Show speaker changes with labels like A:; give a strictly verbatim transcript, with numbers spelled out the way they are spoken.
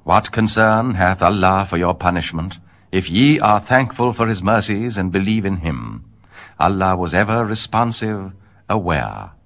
A: What concern hath Allah for your punishment, if ye are thankful for his mercies and believe in him? Allah was ever responsive, aware.